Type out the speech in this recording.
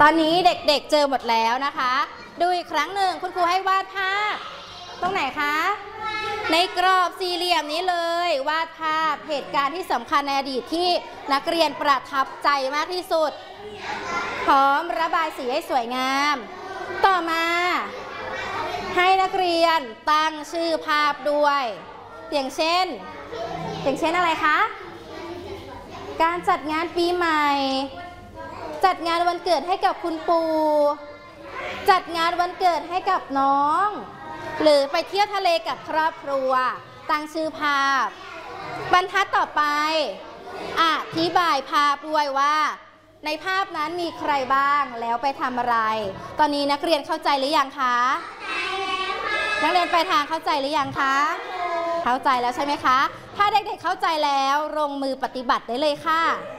ตอนนี้เด็กๆเจอหมดแล้วนะคะดูอีกครั้งหนึ่งคุณครูให้วาดภาพตรงไหนคะในกรอบสี่เหลี่ยมนี้เลยวาดภาพเหตุการณ์ที่สำคัญในอดีตที่นักเรียนประทับใจมากที่สุดพร้อมระบายสีให้สวยงามต่อมาให้นักเรียนตั้งชื่อภาพด้วยอย่างเช่นอะไรคะการจัดงานปีใหม่จัดงานวันเกิดให้กับคุณปู่จัดงานวันเกิดให้กับน้องหรือไปเที่ยวทะเลกับครอบครัวตั้งชื่อภาพบรรทัดต่อไปอธิบายภาพด้วยว่าในภาพนั้นมีใครบ้างแล้วไปทำอะไรตอนนี้นักเรียนเข้าใจหรือยังคะนักเรียนไปทางเข้าใจหรือยังคะเข้าใจแล้วใช่ไหมคะถ้าเด็กๆเข้าใจแล้วลงมือปฏิบัติได้เลยค่ะ